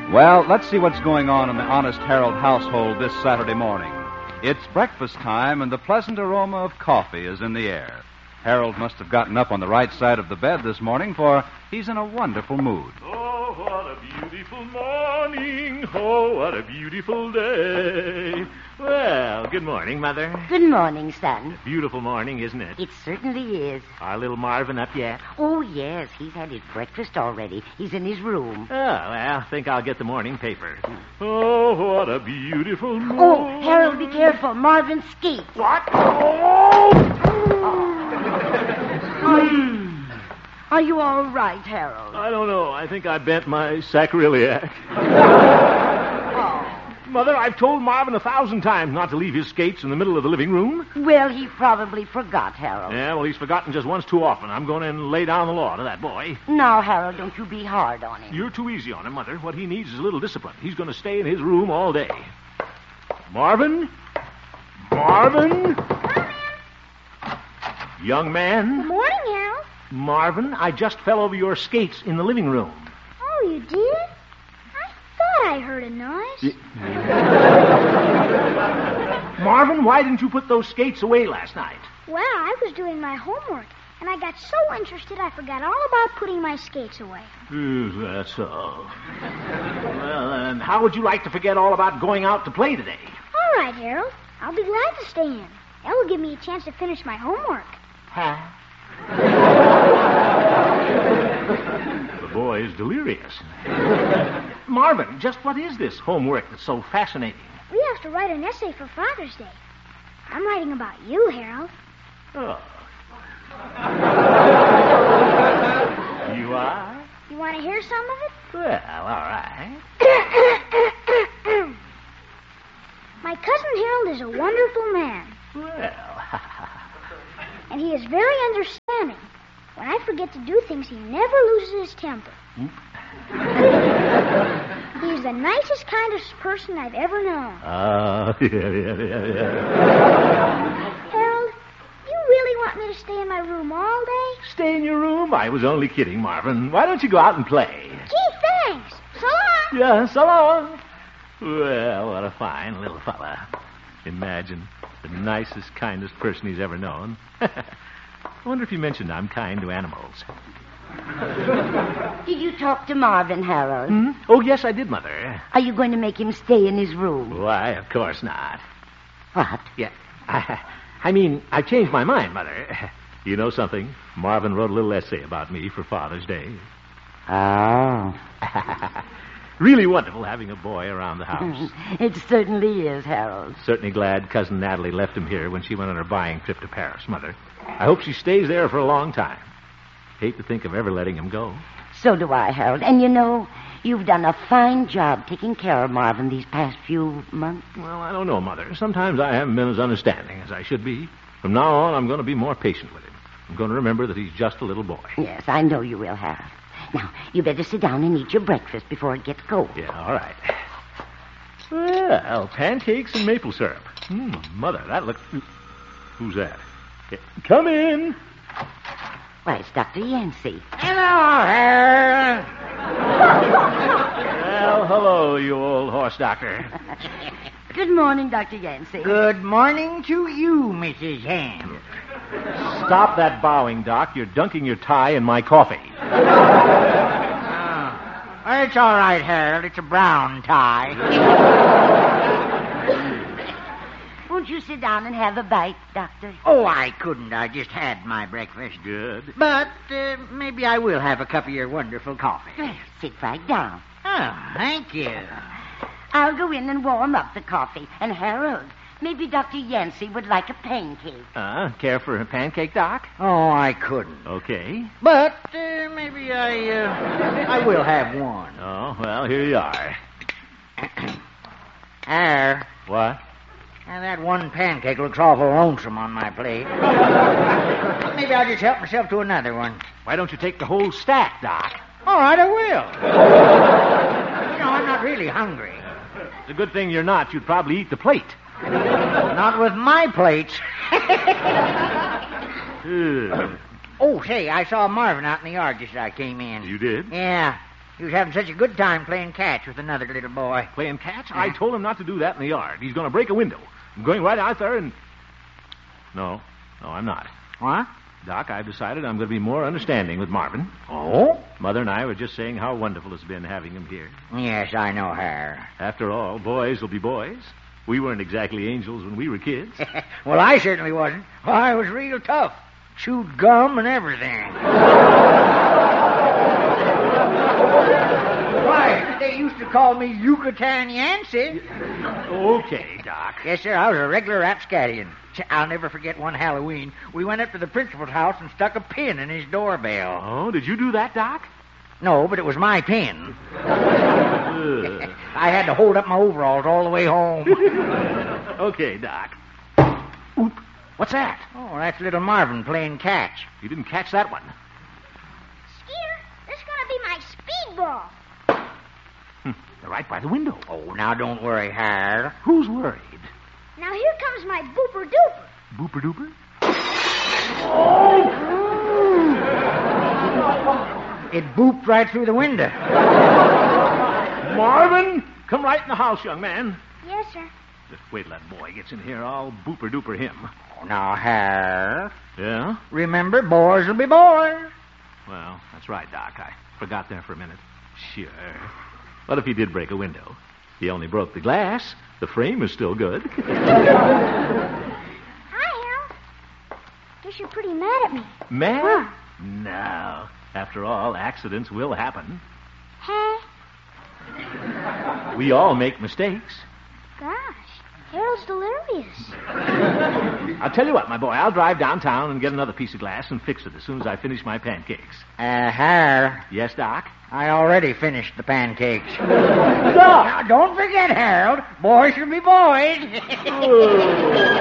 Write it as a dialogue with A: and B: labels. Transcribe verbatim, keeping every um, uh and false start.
A: Well, let's see what's going on in the Honest Harold household this Saturday morning. It's breakfast time, and the pleasant aroma of coffee is in the air. Harold must have gotten up on the right side of the bed this morning, for he's in a wonderful mood.
B: Oh, what a beautiful morning. Oh, what a beautiful day. Well, good morning, Mother.
C: Good morning, son.
B: Beautiful morning, isn't it?
C: It certainly is.
B: Our little Marvin up yet?
C: Oh, yes. He's had his breakfast already. He's in his room.
B: Oh, well, I think I'll get the morning paper. Oh, what a beautiful morning.
C: Oh, Harold, be careful. Marvin skates.
B: What? Oh!
C: Mm. Are you all right, Harold?
B: I don't know. I think I bent my sacroiliac.
C: Oh.
B: Mother, I've told Marvin a thousand times not to leave his skates in the middle of the living room.
C: Well, he probably forgot, Harold.
B: Yeah, well, he's forgotten just once too often. I'm going in and lay down the law to that boy.
C: Now, Harold, don't you be hard on him.
B: You're too easy on him, Mother. What he needs is a little discipline. He's going to stay in his room all day. Marvin? Marvin? Young man?
D: Good morning, Harold.
B: Marvin, I just fell over your skates in the living room.
D: Oh, you did? I thought I heard a noise.
B: Marvin, why didn't you put those skates away last night?
D: Well, I was doing my homework, and I got so interested I forgot all about putting my skates away.
B: Is that so? Well, then, how would you like to forget all about going out to play today?
D: All right, Harold. I'll be glad to stay in. That will give me a chance to finish my homework.
B: Huh? The boy is delirious. Marvin, just what is this homework that's so fascinating?
D: We have to write an essay for Father's Day. I'm writing about you, Harold.
B: Oh. You are?
D: You want to hear some of it?
B: Well, all right.
D: My cousin Harold is a wonderful man.
B: Well,
D: and he is very understanding. When I forget to do things, he never loses his temper. He's the nicest, kindest person I've ever known.
B: Oh, yeah, yeah, yeah, yeah.
D: Harold, you really want me to stay in my room all day?
B: Stay in your room? I was only kidding, Marvin. Why don't you go out and play?
D: Gee, thanks. So long.
B: Yeah, so long. Well, what a fine little fella. Imagine, the nicest, kindest person he's ever known. I wonder if he mentioned I'm kind to animals.
C: Did you talk to Marvin, Harold?
B: Hmm? Oh, yes, I did, Mother.
C: Are you going to make him stay in his room?
B: Why, of course not.
C: What?
B: Yeah, I, I mean, I've changed my mind, Mother. You know something? Marvin wrote a little essay about me for Father's Day.
C: Oh.
B: Really wonderful having a boy around the house.
C: It certainly is, Harold.
B: Certainly glad Cousin Natalie left him here when she went on her buying trip to Paris, Mother. I hope she stays there for a long time. Hate to think of ever letting him go.
C: So do I, Harold. And you know, you've done a fine job taking care of Marvin these past few months.
B: Well, I don't know, Mother. Sometimes I haven't been as understanding as I should be. From now on, I'm going to be more patient with him. I'm going to remember that he's just a little boy.
C: Yes, I know you will, Harold. Now, you better sit down and eat your breakfast before it gets cold.
B: Yeah, all right. Well, pancakes and maple syrup. Hmm, Mother, that looks... Who's that? Yeah, come in.
C: Why, it's Doctor Yancey.
E: Hello, Harold.
B: Well, hello, you old horse doctor.
C: Good morning, Doctor Yancey.
E: Good morning to you, Missus Ham.
B: Stop that bowing, Doc. You're dunking your tie in my coffee.
E: Oh. Well, it's all right, Harold. It's a brown tie.
C: Won't you sit down and have a bite, Doctor?
E: Oh, I couldn't. I just had my breakfast.
B: Good.
E: But uh, maybe I will have a cup of your wonderful coffee.
C: Well, sit right down.
E: Oh, thank you.
C: I'll go in and warm up the coffee. And Harold, maybe Doctor Yancey would like a pancake.
B: Uh, care for a pancake, Doc?
E: Oh, I couldn't.
B: Okay.
E: But uh, maybe I, uh, I will have one.
B: Oh, well, here you are.
E: There.
B: What?
E: And that one pancake looks awful lonesome on my plate. Maybe I'll just help myself to another one.
B: Why don't you take the whole stack, Doc?
E: All right, I will. You know, I'm not really hungry.
B: It's a good thing you're not. You'd probably eat the plate.
E: Not with my plates.
B: Ugh.
E: Oh, say, I saw Marvin out in the yard just as I came in.
B: You did?
E: Yeah. He was having such a good time playing catch with another little boy.
B: Playing catch? I told him not to do that in the yard. He's going to break a window. I'm going right out there and... No, no, I'm not.
E: What?
B: Doc, I've decided I'm going to be more understanding with Marvin.
E: Oh?
B: Mother and I were just saying how wonderful it's been having him here.
E: Yes, I know her.
B: After all, boys will be boys. We weren't exactly angels when we were kids.
E: Well, I certainly wasn't. I was real tough. Chewed gum and everything. Why, they used to call me Yucatan Yancey.
B: Okay, Doc.
E: Yes, sir, I was a regular rapscallion. I'll never forget one Halloween. We went up to the principal's house and stuck a pin in his doorbell.
B: Oh, did you do that, Doc?
E: No, but it was my pin.
B: Ugh.
E: I had to hold up my overalls all the way home.
B: Okay, Doc. Oop. What's that?
E: Oh, that's little Marvin playing catch.
B: You didn't catch that one.
D: Skeeter, this is going to be my speedball.
B: Hm. They're right by the window.
E: Oh, now don't worry, Harold.
B: Who's worried?
D: Now here comes my booper duper.
B: Booper Dooper?
E: It booped right through the window.
B: Marvin, come right in the house, young man.
D: Yes, sir.
B: Just wait till that boy gets in here. I'll booper Dooper him.
E: Oh, now, Harold.
B: Yeah?
E: Remember, boys will be boys.
B: Well, that's right, Doc. I forgot there for a minute. Sure. What if he did break a window? He only broke the glass. The frame is still good.
D: Hi, Harold. Guess you're pretty mad at me.
B: Mad?
D: Huh.
B: No. After all, accidents will happen.
D: Huh?
B: We all make mistakes.
D: Gosh, Harold's delirious.
B: I'll tell you what, my boy. I'll drive downtown and get another piece of glass and fix it as soon as I finish my pancakes.
E: Uh, Harold,
B: Yes, Doc?
E: I already finished the pancakes. Now, don't forget, Harold. Boys should be boys.